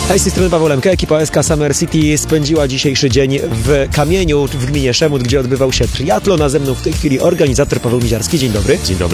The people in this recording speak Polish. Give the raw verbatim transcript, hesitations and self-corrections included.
Hej, z tej strony Paweł Lemke. Ekipa S K Summer City spędziła dzisiejszy dzień w Kamieniu w gminie Szemut, gdzie odbywał się triatlon, a ze mną w tej chwili organizator Paweł Miziarski. Dzień dobry. Dzień dobry.